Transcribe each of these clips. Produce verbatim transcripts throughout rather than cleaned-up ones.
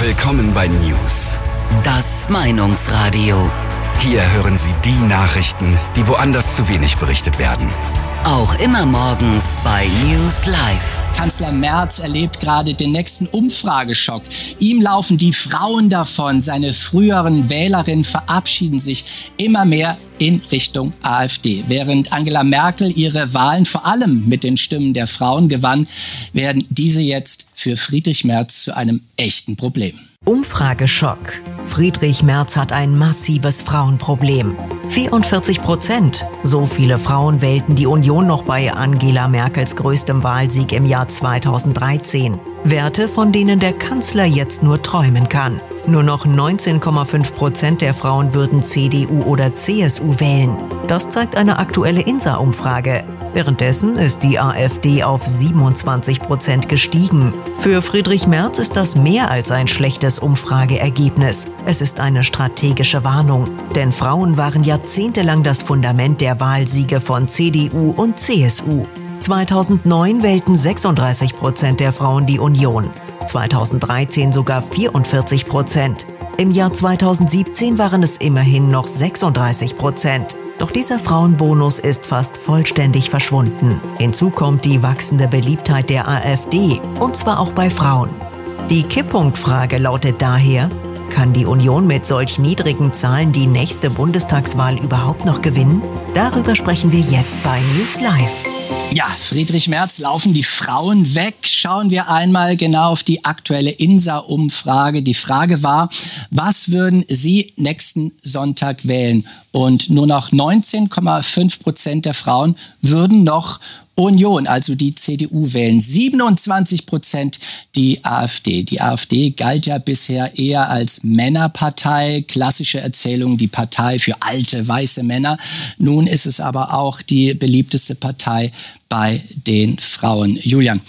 Willkommen bei News. Das Meinungsradio. Hier hören Sie die Nachrichten, die woanders zu wenig berichtet werden. Auch immer morgens bei News Live. Kanzler Merz erlebt gerade den nächsten Umfrageschock. Ihm laufen die Frauen davon. Seine früheren Wählerinnen verabschieden sich immer mehr in Richtung AfD. Während Angela Merkel ihre Wahlen vor allem mit den Stimmen der Frauen gewann, werden diese jetzt für Friedrich Merz zu einem echten Problem. Umfrageschock. Friedrich Merz hat ein massives Frauenproblem. vierundvierzig Prozent. So viele Frauen wählten die Union noch bei Angela Merkels größtem Wahlsieg im Jahr zweitausenddreizehn. Werte, von denen der Kanzler jetzt nur träumen kann. Nur noch neunzehn Komma fünf Prozent der Frauen würden C D U oder C S U wählen. Das zeigt eine aktuelle I N S A-Umfrage. Währenddessen ist die AfD auf siebenundzwanzig Prozent gestiegen. Für Friedrich Merz ist das mehr als ein schlechtes Umfrageergebnis. Es ist eine strategische Warnung. Denn Frauen waren jahrzehntelang das Fundament der Wahlsiege von C D U und C S U. zweitausendneun wählten sechsunddreißig Prozent der Frauen die Union. zweitausenddreizehn sogar vierundvierzig Prozent. Im Jahr zweitausendsiebzehn waren es immerhin noch sechsunddreißig Prozent. Doch dieser Frauenbonus ist fast vollständig verschwunden. Hinzu kommt die wachsende Beliebtheit der AfD, und zwar auch bei Frauen. Die Kipppunktfrage lautet daher: Kann die Union mit solch niedrigen Zahlen die nächste Bundestagswahl überhaupt noch gewinnen? Darüber sprechen wir jetzt bei News Live. Ja, Friedrich Merz, laufen die Frauen weg? Schauen wir einmal genau auf die aktuelle I N S A-Umfrage. Die Frage war, was würden Sie nächsten Sonntag wählen? Und nur noch neunzehn Komma fünf Prozent der Frauen würden noch Union, also die C D U, wählen. siebenundzwanzig Prozent die AfD. Die AfD galt ja bisher eher als Männerpartei. Klassische Erzählung, die Partei für alte, weiße Männer. Nun ist es aber auch die beliebteste Partei bei den Frauen. Julian,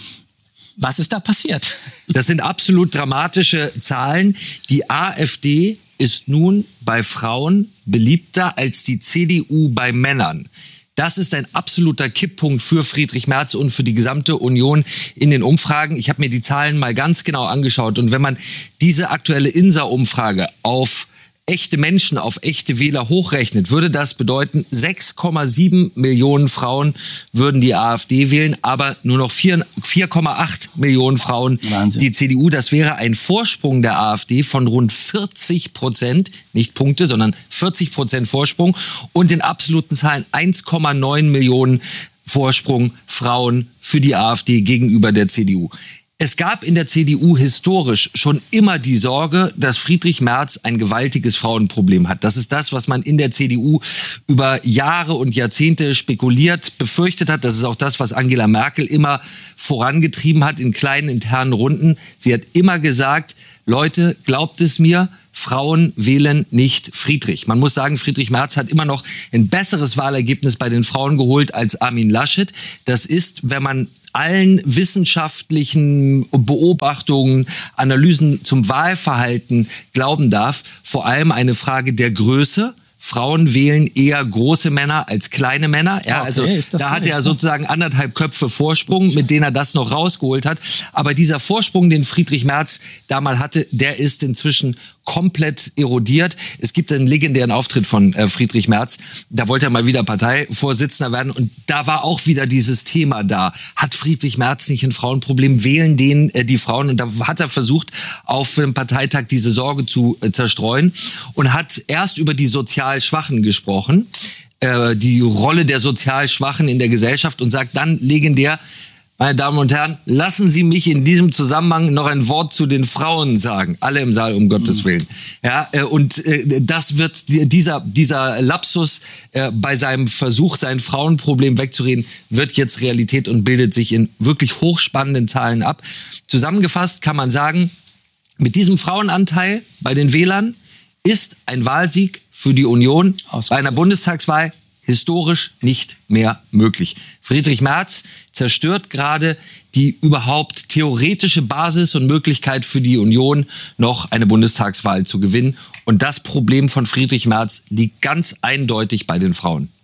was ist da passiert? Das sind absolut dramatische Zahlen. Die AfD ist nun bei Frauen beliebter als die C D U bei Männern. Das ist ein absoluter Kipppunkt für Friedrich Merz und für die gesamte Union in den Umfragen. Ich habe mir die Zahlen mal ganz genau angeschaut. Und wenn man diese aktuelle I N S A-Umfrage auf echte Menschen, auf echte Wähler hochrechnet, würde das bedeuten, sechs Komma sieben Millionen Frauen würden die AfD wählen, aber nur noch vier Komma acht Millionen Frauen Wahnsinn. Die C D U. Das wäre ein Vorsprung der AfD von rund vierzig Prozent, nicht Punkte, sondern vierzig Prozent Vorsprung, und in absoluten Zahlen eins Komma neun Millionen Vorsprung Frauen für die AfD gegenüber der C D U. Es gab in der C D U historisch schon immer die Sorge, dass Friedrich Merz ein gewaltiges Frauenproblem hat. Das ist das, was man in der C D U über Jahre und Jahrzehnte spekuliert, befürchtet hat. Das ist auch das, was Angela Merkel immer vorangetrieben hat in kleinen internen Runden. Sie hat immer gesagt, Leute, glaubt es mir, Frauen wählen nicht Friedrich. Man muss sagen, Friedrich Merz hat immer noch ein besseres Wahlergebnis bei den Frauen geholt als Armin Laschet. Das ist, wenn man allen wissenschaftlichen Beobachtungen, Analysen zum Wahlverhalten glauben darf, vor allem eine Frage der Größe. Frauen wählen eher große Männer als kleine Männer. Ja, also okay, da hat er sozusagen anderthalb Köpfe Vorsprung, mit denen er das noch rausgeholt hat. Aber dieser Vorsprung, den Friedrich Merz damals hatte, der ist inzwischen komplett erodiert. Es gibt einen legendären Auftritt von äh, Friedrich Merz. Da wollte er mal wieder Parteivorsitzender werden. Und da war auch wieder dieses Thema da. Hat Friedrich Merz nicht ein Frauenproblem? Wählen den äh, die Frauen? Und da hat er versucht, auf dem Parteitag diese Sorge zu äh, zerstreuen und hat erst über die sozial Schwachen gesprochen, äh, die Rolle der sozial Schwachen in der Gesellschaft, und sagt dann legendär: Meine Damen und Herren, lassen Sie mich in diesem Zusammenhang noch ein Wort zu den Frauen sagen. Alle im Saal, um Gottes Willen. Ja, äh, und äh, das wird dieser dieser Lapsus äh, bei seinem Versuch, sein Frauenproblem wegzureden, wird jetzt Realität und bildet sich in wirklich hochspannenden Zahlen ab. Zusammengefasst kann man sagen, mit diesem Frauenanteil bei den Wählern ist ein Wahlsieg für die Union bei einer Bundestagswahl historisch nicht mehr möglich. Friedrich Merz zerstört gerade die überhaupt theoretische Basis und Möglichkeit für die Union, noch eine Bundestagswahl zu gewinnen. Und das Problem von Friedrich Merz liegt ganz eindeutig bei den Frauen.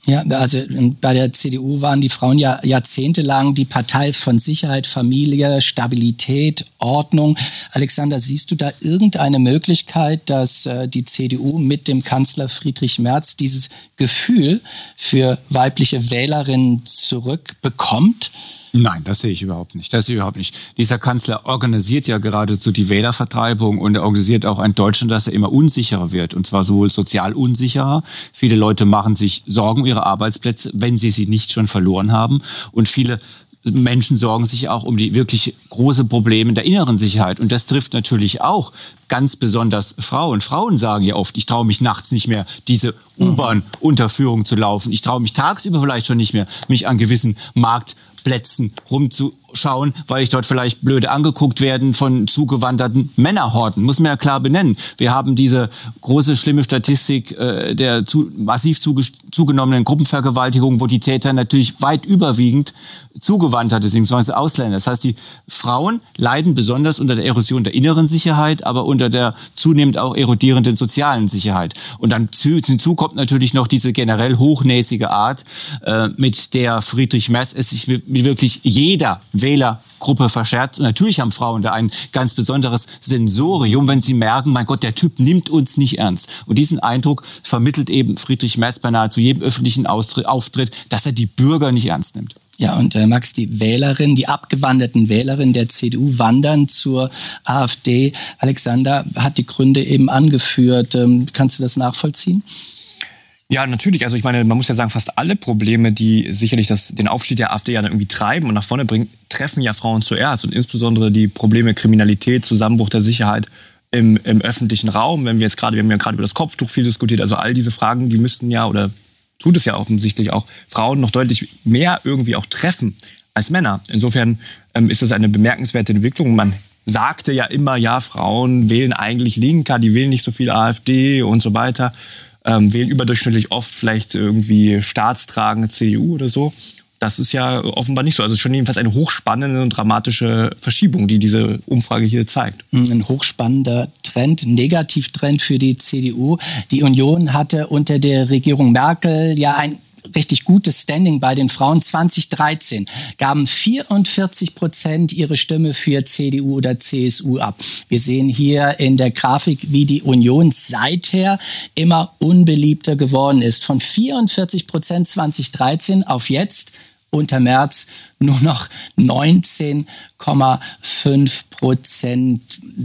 Ja, also bei der C D U waren die Frauen ja jahrzehntelang die Partei von Sicherheit, Familie, Stabilität, Ordnung. Alexander, siehst du da irgendeine Möglichkeit, dass äh, die C D U mit dem Kanzler Friedrich Merz dieses Gefühl für weibliche Wählerinnen zurückbekommt? Nein, das sehe ich überhaupt nicht. Das sehe ich überhaupt nicht. Dieser Kanzler organisiert ja geradezu die Wählervertreibung und er organisiert auch ein Deutschland, das ja immer unsicherer wird. Und zwar sowohl sozial unsicherer. Viele Leute machen sich Sorgen um ihre Arbeitsplätze, wenn sie sie nicht schon verloren haben. Und viele Menschen sorgen sich auch um die wirklich große Probleme der inneren Sicherheit. Und das trifft natürlich auch ganz besonders Frauen. Frauen sagen ja oft, ich traue mich nachts nicht mehr, diese U-Bahn-Unterführung zu laufen. Ich traue mich tagsüber vielleicht schon nicht mehr, mich an gewissen Marktplätzen rumzuschauen, weil ich dort vielleicht blöde angeguckt werden von zugewanderten Männerhorden. Muss man ja klar benennen. Wir haben diese große, schlimme Statistik äh, der zu, massiv zuge zugenommenen Gruppenvergewaltigung, wo die Täter natürlich weit überwiegend Zugewanderte sind, beziehungsweise Ausländer. Das heißt, die Frauen leiden besonders unter der Erosion der inneren Sicherheit, aber unter der zunehmend auch erodierenden sozialen Sicherheit. Und dann hinzu kommt natürlich noch diese generell hochnäsige Art, äh, mit der Friedrich Merz es sich mit, mit wirklich jeder Wählergruppe verscherzt. Und natürlich haben Frauen da ein ganz besonderes Sensorium, wenn sie merken, mein Gott, der Typ nimmt uns nicht ernst. Und diesen Eindruck vermittelt eben Friedrich Merz bei nahezu jedem öffentlichen Auftritt, dass er die Bürger nicht ernst nimmt. Ja, und äh, Max, die Wählerinnen, die abgewanderten Wählerinnen der C D U wandern zur AfD. Alexander hat die Gründe eben angeführt. Ähm, kannst du das nachvollziehen? Ja, natürlich. Also ich meine, man muss ja sagen, fast alle Probleme, die sicherlich das, den Aufstieg der AfD ja irgendwie treiben und nach vorne bringen, treffen ja Frauen zuerst. Und insbesondere die Probleme Kriminalität, Zusammenbruch der Sicherheit im, im öffentlichen Raum. Wenn wir jetzt gerade, wir haben ja gerade über das Kopftuch viel diskutiert. Also all diese Fragen, die müssten ja oder tut es ja offensichtlich auch Frauen noch deutlich mehr irgendwie auch treffen als Männer. Insofern ähm, ist das eine bemerkenswerte Entwicklung. Man sagte ja immer, ja, Frauen wählen eigentlich linker, die wählen nicht so viel AfD und so weiter, ähm, wählen überdurchschnittlich oft vielleicht irgendwie staatstragende C D U oder so. Das ist ja offenbar nicht so. Also schon jedenfalls eine hochspannende und dramatische Verschiebung, die diese Umfrage hier zeigt. Ein hochspannender Trend, Negativtrend für die C D U. Die Union hatte unter der Regierung Merkel ja ein richtig gutes Standing bei den Frauen. zwanzig dreizehn gaben vierundvierzig Prozent ihre Stimme für C D U oder C S U ab. Wir sehen hier in der Grafik, wie die Union seither immer unbeliebter geworden ist. Von vierundvierzig Prozent zwanzig dreizehn auf jetzt unter Merz nur noch neunzehn Komma fünf Prozent.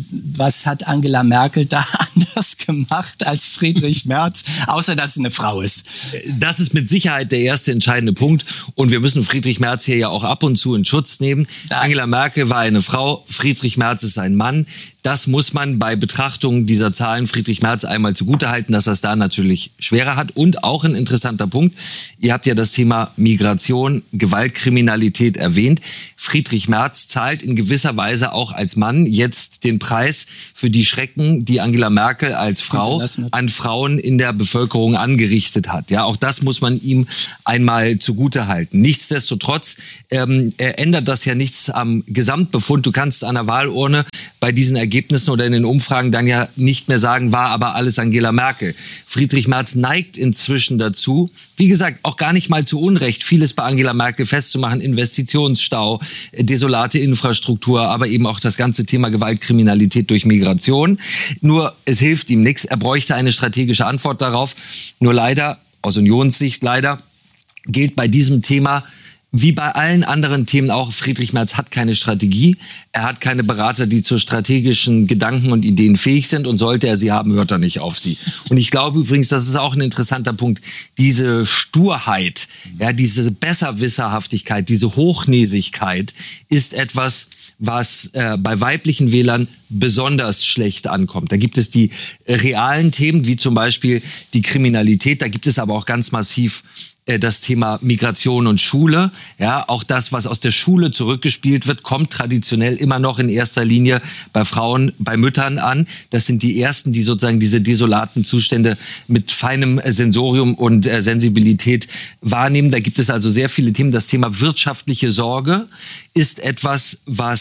Was hat Angela Merkel da anders gemacht als Friedrich Merz, außer dass sie eine Frau ist? Das ist mit Sicherheit der erste entscheidende Punkt. Und wir müssen Friedrich Merz hier ja auch ab und zu in Schutz nehmen. Danke. Angela Merkel war eine Frau, Friedrich Merz ist ein Mann. Das muss man bei Betrachtung dieser Zahlen Friedrich Merz einmal zugutehalten, dass er es da natürlich schwerer hat. Und auch ein interessanter Punkt, ihr habt ja das Thema Migration, Gewaltkriminalität erwähnt. Friedrich Merz zahlt in gewisser Weise auch als Mann jetzt den Preis für die Schrecken, die Angela Merkel als Frau an Frauen in der Bevölkerung angerichtet hat. Ja, auch das muss man ihm einmal zugutehalten. Nichtsdestotrotz ähm, ändert das ja nichts am Gesamtbefund. Du kannst an der Wahlurne bei diesen Ergebnissen oder in den Umfragen dann ja nicht mehr sagen, war aber alles Angela Merkel. Friedrich Merz neigt inzwischen dazu, wie gesagt, auch gar nicht mal zu Unrecht, vieles bei Angela Merkel festzumachen, Investitionsstau, desolate Infrastruktur, aber eben auch das ganze Thema Gewaltkriminalität durch Migration. Nur es hilft ihm nichts. Er bräuchte eine strategische Antwort darauf. Nur leider, aus Unionssicht leider, gilt bei diesem Thema, wie bei allen anderen Themen auch, Friedrich Merz hat keine Strategie. Er hat keine Berater, die zu strategischen Gedanken und Ideen fähig sind. Und sollte er sie haben, hört er nicht auf sie. Und ich glaube übrigens, das ist auch ein interessanter Punkt, diese Sturheit, ja, diese Besserwisserhaftigkeit, diese Hochnäsigkeit ist etwas, was äh, bei weiblichen Wählern besonders schlecht ankommt. Da gibt es die realen Themen, wie zum Beispiel die Kriminalität. Da gibt es aber auch ganz massiv äh, das Thema Migration und Schule. Ja, auch das, was aus der Schule zurückgespielt wird, kommt traditionell immer noch in erster Linie bei Frauen, bei Müttern an. Das sind die Ersten, die sozusagen diese desolaten Zustände mit feinem Sensorium und äh, Sensibilität wahrnehmen. Da gibt es also sehr viele Themen. Das Thema wirtschaftliche Sorge ist etwas, was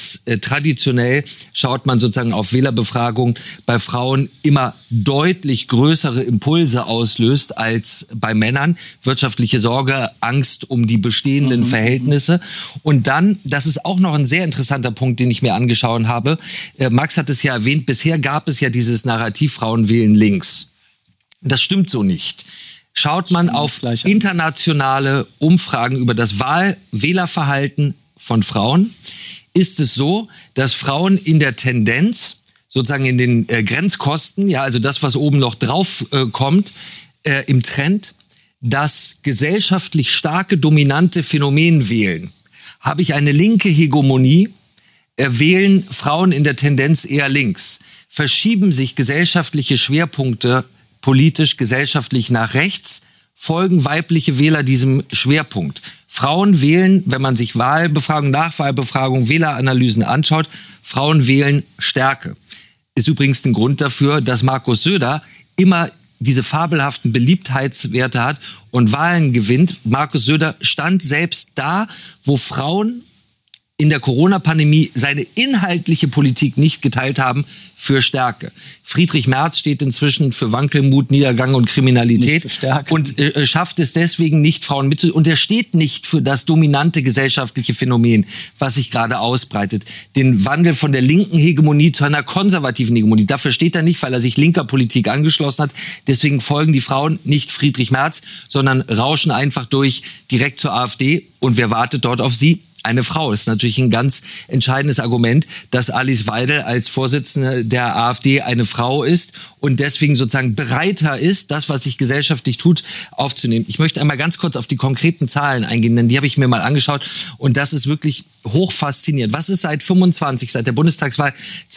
dass äh, traditionell schaut man sozusagen auf Wählerbefragungen bei Frauen immer deutlich größere Impulse auslöst als bei Männern. Wirtschaftliche Sorge, Angst um die bestehenden mhm. Verhältnisse. Und dann, das ist auch noch ein sehr interessanter Punkt, den ich mir angeschaut habe. Äh, Max hat es ja erwähnt, bisher gab es ja dieses Narrativ, Frauen wählen links. Das stimmt so nicht. Schaut man auf internationale Umfragen über das Wahlwählerverhalten von Frauen, ist es so, dass Frauen in der Tendenz, sozusagen in den äh, Grenzkosten, ja, also das, was oben noch drauf äh, kommt, äh, im Trend, das gesellschaftlich starke, dominante Phänomen wählen. Habe ich eine linke Hegemonie, äh, wählen Frauen in der Tendenz eher links. Verschieben sich gesellschaftliche Schwerpunkte politisch, gesellschaftlich nach rechts, folgen weibliche Wähler diesem Schwerpunkt. Frauen wählen, wenn man sich Wahlbefragungen, Nachwahlbefragungen, Wähleranalysen anschaut, Frauen wählen Stärke. Ist übrigens ein Grund dafür, dass Markus Söder immer diese fabelhaften Beliebtheitswerte hat und Wahlen gewinnt. Markus Söder stand selbst da, wo Frauen in der Corona-Pandemie seine inhaltliche Politik nicht geteilt haben, für Stärke. Friedrich Merz steht inzwischen für Wankelmut, Niedergang und Kriminalität und äh, schafft es deswegen nicht, Frauen mitzunehmen. Und er steht nicht für das dominante gesellschaftliche Phänomen, was sich gerade ausbreitet. Den Wandel von der linken Hegemonie zu einer konservativen Hegemonie. Dafür steht er nicht, weil er sich linker Politik angeschlossen hat. Deswegen folgen die Frauen nicht Friedrich Merz, sondern rauschen einfach durch direkt zur AfD. Und wer wartet dort auf sie? Eine Frau. Das ist natürlich ein ganz entscheidendes Argument, dass Alice Weidel als Vorsitzende der AfD eine Frau ist und deswegen sozusagen bereiter ist, das, was sich gesellschaftlich tut, aufzunehmen. Ich möchte einmal ganz kurz auf die konkreten Zahlen eingehen, denn die habe ich mir mal angeschaut und das ist wirklich hoch faszinierend. Was ist seit fünfundzwanzig, seit der Bundestagswahl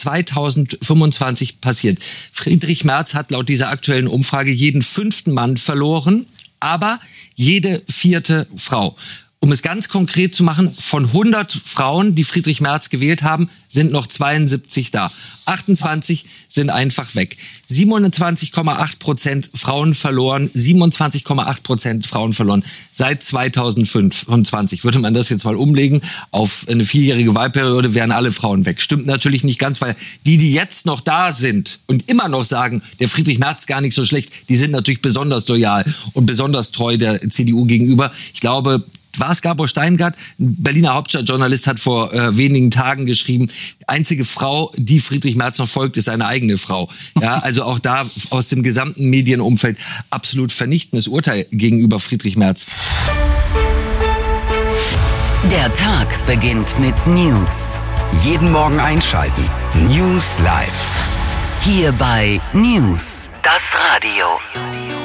zweitausendfünfundzwanzig passiert? Friedrich Merz hat laut dieser aktuellen Umfrage jeden fünften Mann verloren, aber jede vierte Frau. Um es ganz konkret zu machen, von hundert Frauen, die Friedrich Merz gewählt haben, sind noch zweiundsiebzig da. achtundzwanzig sind einfach weg. siebenundzwanzig Komma acht Prozent Frauen verloren, siebenundzwanzig Komma acht Prozent Frauen verloren. Seit zweitausendfünfundzwanzig. Würde man das jetzt mal umlegen auf eine vierjährige Wahlperiode, wären alle Frauen weg. Stimmt natürlich nicht ganz, weil die, die jetzt noch da sind und immer noch sagen, der Friedrich Merz gar nicht so schlecht, die sind natürlich besonders loyal und besonders treu der C D U gegenüber. Ich glaube, war es Gabor Steingart, ein Berliner Hauptstadtjournalist, hat vor äh, wenigen Tagen geschrieben, die einzige Frau, die Friedrich Merz noch folgt, ist seine eigene Frau. Ja, also auch da aus dem gesamten Medienumfeld absolut vernichtendes Urteil gegenüber Friedrich Merz. Der Tag beginnt mit News. Jeden Morgen einschalten. News Live. Hier bei News, das Radio.